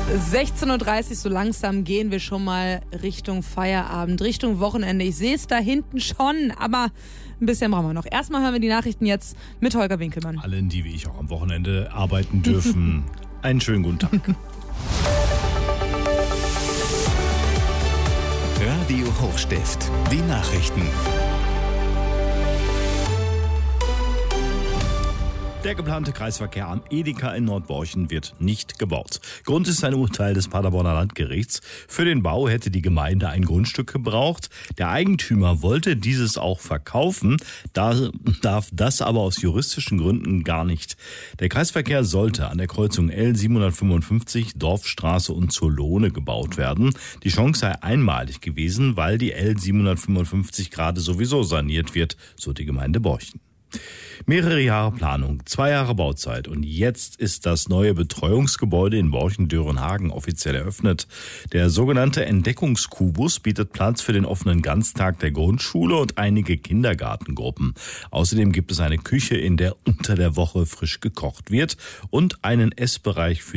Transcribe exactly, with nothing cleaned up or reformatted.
sechzehn Uhr dreißig, so langsam gehen wir schon mal Richtung Feierabend, Richtung Wochenende. Ich sehe es da hinten schon, aber ein bisschen brauchen wir noch. Erstmal hören wir die Nachrichten jetzt mit Holger Winkelmann. Allen, die wie ich auch am Wochenende arbeiten dürfen, einen schönen guten Tag. Radio Hochstift, die Nachrichten. Der geplante Kreisverkehr am Edeka in Nordborchen wird nicht gebaut. Grund ist ein Urteil des Paderborner Landgerichts. Für den Bau hätte die Gemeinde ein Grundstück gebraucht. Der Eigentümer wollte dieses auch verkaufen, da darf das aber aus juristischen Gründen gar nicht. Der Kreisverkehr sollte an der Kreuzung L siebenhundertfünfundfünfzig, Dorfstraße und zur Lohne gebaut werden. Die Chance sei einmalig gewesen, weil die L siebenhundertfünfundfünfzig gerade sowieso saniert wird, so die Gemeinde Borchen. Mehrere Jahre Planung, zwei Jahre Bauzeit und jetzt ist das neue Betreuungsgebäude in Borchen-Dörenhagen offiziell eröffnet. Der sogenannte Entdeckungskubus bietet Platz für den offenen Ganztag der Grundschule und einige Kindergartengruppen. Außerdem gibt es eine Küche, in der unter der Woche frisch gekocht wird und einen Essbereich für